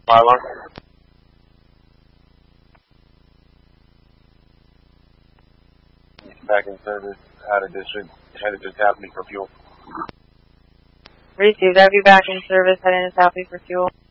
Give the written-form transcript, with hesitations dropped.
Fire alarm. Back in service, out of district, headed to Tapley for fuel. Received. I'll be back in service, heading to Tapley for fuel.